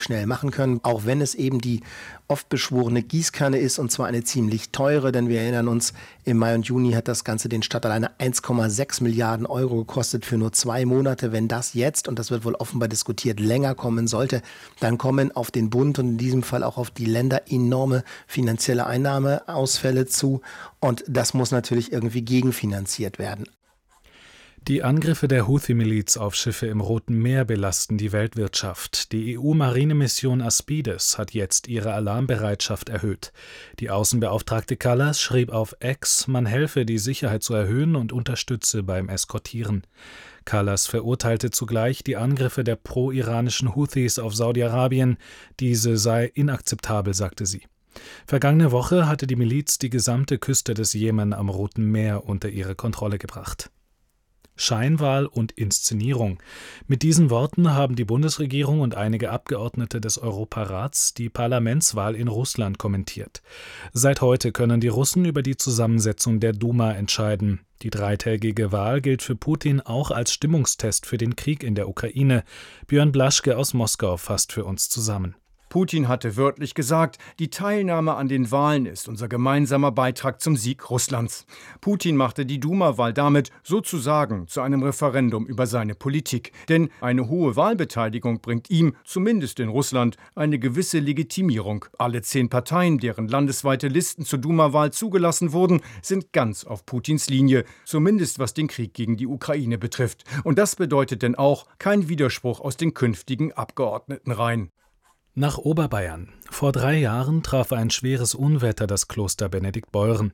schnell machen können, auch wenn es eben die oft beschworene Gießkanne ist, und zwar eine ziemlich teure, denn wir erinnern uns, im Mai und Juni hat das Ganze den Stadtteil alleine 1,6 Milliarden Euro gekostet für nur 2 Monate. Wenn das jetzt, und das wird wohl offenbar diskutiert, länger kommen sollte, dann kommen auf den Bund und in diesem Fall auch auf die Länder enorme finanzielle Einnahmeausfälle zu, und das muss natürlich irgendwie gegenfinanziert werden. Die Angriffe der Houthi-Miliz auf Schiffe im Roten Meer belasten die Weltwirtschaft. Die EU-Marinemission Aspides hat jetzt ihre Alarmbereitschaft erhöht. Die Außenbeauftragte Kallas schrieb auf X, man helfe, die Sicherheit zu erhöhen und unterstütze beim Eskortieren. Kallas verurteilte zugleich die Angriffe der pro-iranischen Houthis auf Saudi-Arabien. Diese sei inakzeptabel, sagte sie. Vergangene Woche hatte die Miliz die gesamte Küste des Jemen am Roten Meer unter ihre Kontrolle gebracht. Scheinwahl und Inszenierung. Mit diesen Worten haben die Bundesregierung und einige Abgeordnete des Europarats die Parlamentswahl in Russland kommentiert. Seit heute können die Russen über die Zusammensetzung der Duma entscheiden. Die 3-tägige Wahl gilt für Putin auch als Stimmungstest für den Krieg in der Ukraine. Björn Blaschke aus Moskau fasst für uns zusammen. Putin hatte wörtlich gesagt, die Teilnahme an den Wahlen ist unser gemeinsamer Beitrag zum Sieg Russlands. Putin machte die Duma-Wahl damit sozusagen zu einem Referendum über seine Politik. Denn eine hohe Wahlbeteiligung bringt ihm, zumindest in Russland, eine gewisse Legitimierung. Alle 10 Parteien, deren landesweite Listen zur Duma-Wahl zugelassen wurden, sind ganz auf Putins Linie, zumindest was den Krieg gegen die Ukraine betrifft. Und das bedeutet denn auch kein Widerspruch aus den künftigen Abgeordnetenreihen. Nach Oberbayern. Vor 3 Jahren traf ein schweres Unwetter das Kloster Benediktbeuern.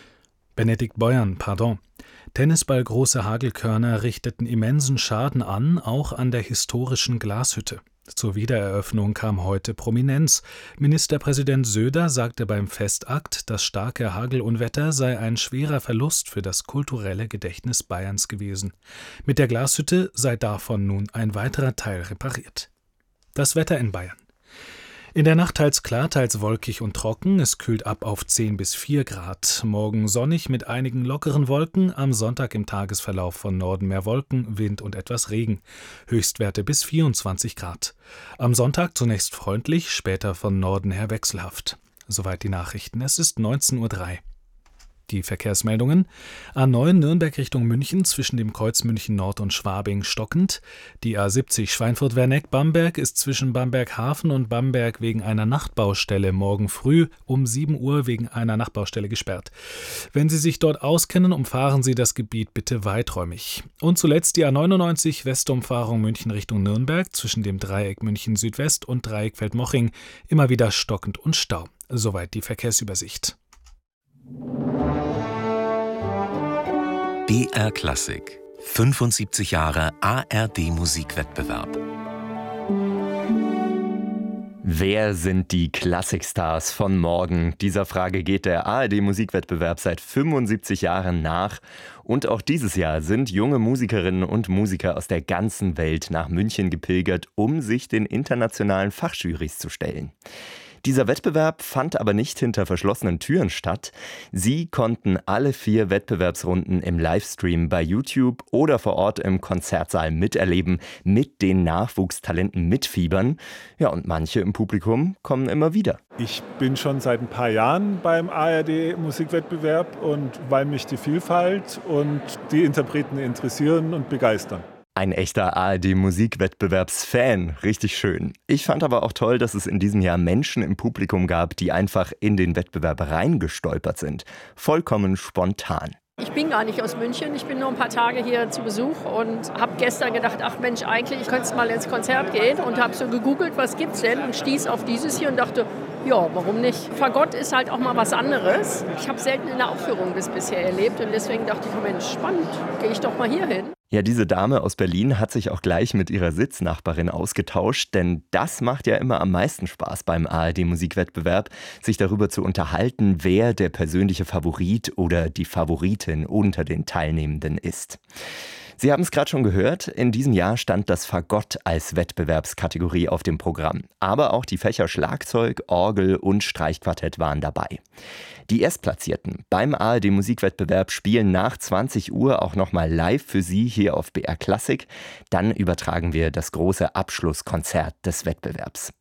Tennisballgroße Hagelkörner richteten immensen Schaden an, auch an der historischen Glashütte. Zur Wiedereröffnung kam heute Prominenz. Ministerpräsident Söder sagte beim Festakt, das starke Hagelunwetter sei ein schwerer Verlust für das kulturelle Gedächtnis Bayerns gewesen. Mit der Glashütte sei davon nun ein weiterer Teil repariert. Das Wetter in Bayern. In der Nacht teils klar, teils wolkig und trocken. Es kühlt ab auf 10 bis 4 Grad. Morgen sonnig mit einigen lockeren Wolken. Am Sonntag im Tagesverlauf von Norden mehr Wolken, Wind und etwas Regen. Höchstwerte bis 24 Grad. Am Sonntag zunächst freundlich, später von Norden her wechselhaft. Soweit die Nachrichten. Es ist 19:03 Uhr. Die Verkehrsmeldungen: A9 Nürnberg Richtung München zwischen dem Kreuz München Nord und Schwabing stockend. Die A70 Schweinfurt-Werneck-Bamberg ist zwischen Bamberg-Hafen und Bamberg wegen einer Nachtbaustelle morgen früh um 7 Uhr wegen einer Nachtbaustelle gesperrt. Wenn Sie sich dort auskennen, umfahren Sie das Gebiet bitte weiträumig. Und zuletzt die A99 Westumfahrung München Richtung Nürnberg zwischen dem Dreieck München Südwest und Dreieck Feldmoching immer wieder stockend und Stau. Soweit die Verkehrsübersicht. BR Klassik. 75 Jahre ARD-Musikwettbewerb. Wer sind die Klassikstars von morgen? Dieser Frage geht der ARD-Musikwettbewerb seit 75 Jahren nach. Und auch dieses Jahr sind junge Musikerinnen und Musiker aus der ganzen Welt nach München gepilgert, um sich den internationalen Fachjurys zu stellen. Dieser Wettbewerb fand aber nicht hinter verschlossenen Türen statt. Sie konnten alle 4 Wettbewerbsrunden im Livestream bei YouTube oder vor Ort im Konzertsaal miterleben, mit den Nachwuchstalenten mitfiebern. Ja, und manche im Publikum kommen immer wieder. Ich bin schon seit ein paar Jahren beim ARD-Musikwettbewerb, und weil mich die Vielfalt und die Interpreten interessieren und begeistern. Ein echter ARD-Musikwettbewerbsfan, richtig schön. Ich fand aber auch toll, dass es in diesem Jahr Menschen im Publikum gab, die einfach in den Wettbewerb reingestolpert sind. Vollkommen spontan. Ich bin gar nicht aus München, ich bin nur ein paar Tage hier zu Besuch und habe gestern gedacht, ach Mensch, eigentlich könnte mal ins Konzert gehen, und habe so gegoogelt, was gibt's denn, und stieß auf dieses hier und dachte, ja, warum nicht? Fagott ist halt auch mal was anderes. Ich habe selten in der Aufführung das bisher erlebt, und deswegen dachte ich, Mensch, spannend, gehe ich doch mal hier hin. Ja, diese Dame aus Berlin hat sich auch gleich mit ihrer Sitznachbarin ausgetauscht, denn das macht ja immer am meisten Spaß beim ARD-Musikwettbewerb, sich darüber zu unterhalten, wer der persönliche Favorit oder die Favoritin unter den Teilnehmenden ist. Sie haben es gerade schon gehört, in diesem Jahr stand das Fagott als Wettbewerbskategorie auf dem Programm. Aber auch die Fächer Schlagzeug, Orgel und Streichquartett waren dabei. Die Erstplatzierten beim ARD-Musikwettbewerb spielen nach 20 Uhr auch nochmal live für Sie hier auf BR Klassik. Dann übertragen wir das große Abschlusskonzert des Wettbewerbs.